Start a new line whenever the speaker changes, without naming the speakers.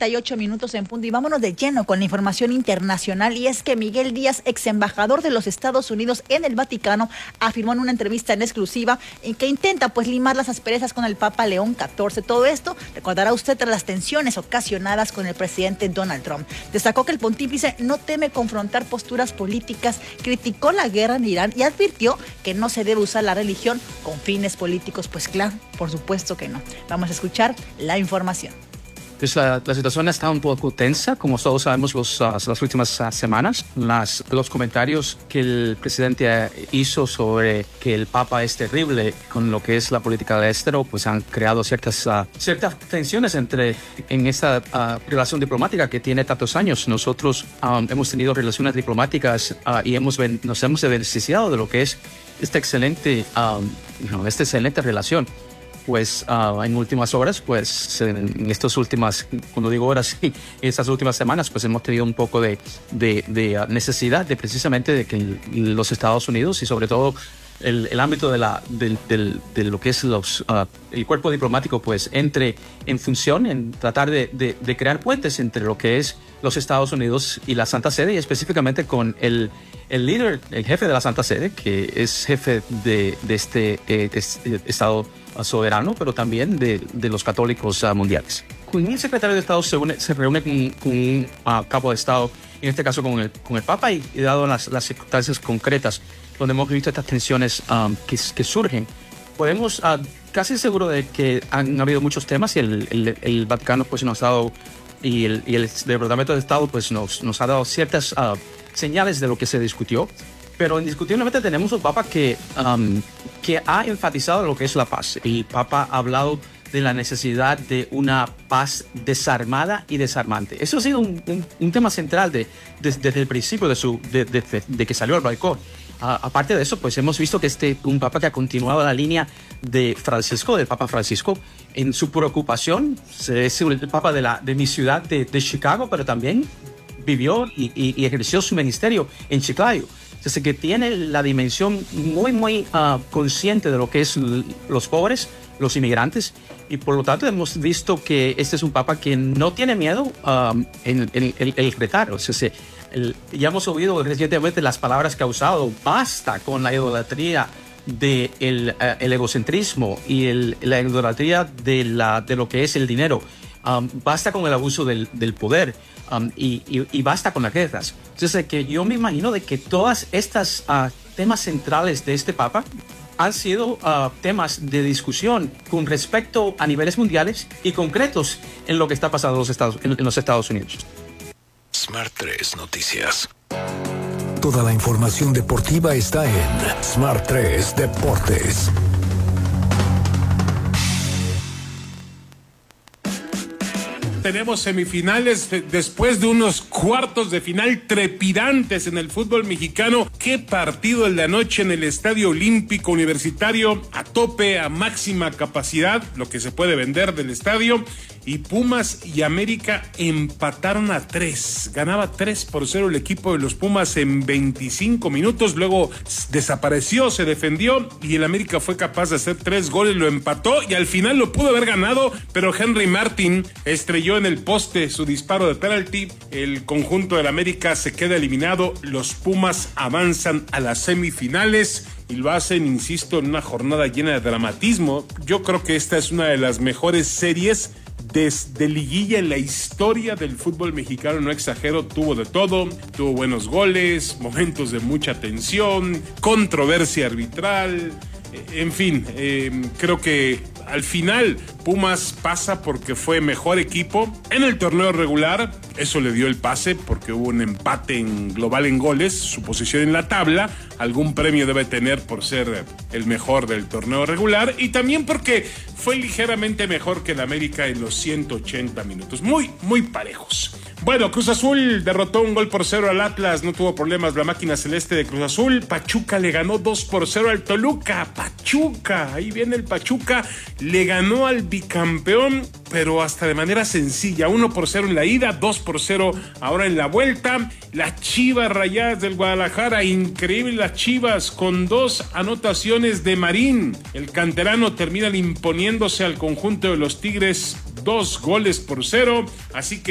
6:38 en punto, y vámonos de lleno con la información internacional. Y es que Miguel Díaz, ex embajador de los Estados Unidos en el Vaticano, afirmó en una entrevista en exclusiva en que intenta limar las asperezas con el Papa León XIV. Todo esto, recordará usted, tras las tensiones ocasionadas con el presidente Donald Trump. Destacó que el pontífice no teme confrontar posturas políticas, criticó la guerra en Irán y advirtió que no se debe usar la religión con fines políticos. Pues claro, por supuesto que no. Vamos a escuchar la información.
Pues la situación está un poco tensa, como todos sabemos, las últimas semanas. Los comentarios que el presidente hizo sobre que el Papa es terrible con lo que es la política del estero, pues han creado ciertas tensiones en esta relación diplomática que tiene tantos años. Nosotros hemos tenido relaciones diplomáticas y nos hemos beneficiado de lo que es esta excelente relación. Pues en últimas horas, pues en estas últimas, cuando digo horas, en estas últimas semanas, pues hemos tenido un poco de necesidad precisamente de que los Estados Unidos y sobre todo el ámbito de lo que es el cuerpo diplomático, pues entre en función en tratar de crear puentes entre lo que es los Estados Unidos y la Santa Sede, y específicamente con el líder, el jefe de la Santa Sede, que es jefe de este Estado soberano, pero también de los católicos mundiales. El secretario de Estado se reúne con un cabo de Estado, en este caso con el Papa, y dado las circunstancias concretas donde hemos visto estas tensiones que surgen, podemos casi seguro de que han habido muchos temas, y el Vaticano pues nos ha dado, y el Departamento de Estado pues nos ha dado ciertas señales de lo que se discutió. Pero indiscutiblemente tenemos un Papa que ha enfatizado lo que es la paz. El Papa ha hablado de la necesidad de una paz desarmada y desarmante. Eso ha sido un tema central desde el principio de que salió al balcón. Aparte de eso, pues hemos visto que un Papa que ha continuado la línea del Papa Francisco, en su preocupación. Es el Papa de mi ciudad de Chicago, pero también vivió y ejerció su ministerio en Chiclayo. Entonces, que tiene la dimensión muy consciente de lo que es los pobres, los inmigrantes, y por lo tanto hemos visto que este es un Papa que no tiene miedo en el retar. O sea, ya hemos oído recientemente las palabras que ha usado: basta con la idolatría del egocentrismo y la idolatría de lo que es el dinero. Basta con el abuso del poder, y basta con las guerras. Entonces, que yo me imagino de que todas estas temas centrales de este Papa han sido temas de discusión con respecto a niveles mundiales y concretos en lo que está pasando en los Estados Unidos.
Smart 3 Noticias.
Toda la información deportiva está en Smart 3 Deportes.
Tenemos semifinales después de unos cuartos de final trepidantes en el fútbol mexicano. Qué partido el de anoche en el Estadio Olímpico Universitario, a tope, a máxima capacidad, lo que se puede vender del estadio. Y Pumas y América empataron a 3. Ganaba 3-0 el equipo de los Pumas en 25 minutos. Luego desapareció, se defendió y el América fue capaz de hacer 3 goles. Lo empató y al final lo pudo haber ganado, pero Henry Martin estrelló en el poste su disparo de penalti. El conjunto del América se queda eliminado. Los Pumas avanzan a las semifinales y lo hacen, insisto, en una jornada llena de dramatismo. Yo creo que esta es una de las mejores series desde liguilla en la historia del fútbol mexicano. No exagero, tuvo de todo, tuvo buenos goles, momentos de mucha tensión, controversia arbitral, en fin, creo que al final Pumas pasa porque fue mejor equipo en el torneo regular. Eso le dio el pase porque hubo un empate en global en goles, su posición en la tabla. Algún premio debe tener por ser el mejor del torneo regular, y también porque fue ligeramente mejor que el América en los 180 minutos. Muy parejos. Bueno, Cruz Azul derrotó 1-0 al Atlas, no tuvo problemas la máquina celeste de Cruz Azul. Pachuca le ganó 2-0 al Toluca. Pachuca, ahí viene el Pachuca, le ganó al bicampeón, pero hasta de manera sencilla. 1-0 en la ida, 2-0 ahora en la vuelta. Las Chivas Rayadas del Guadalajara, increíble las Chivas, con 2 anotaciones de Marín. El canterano termina imponiéndose al conjunto de los Tigres 2-0, así que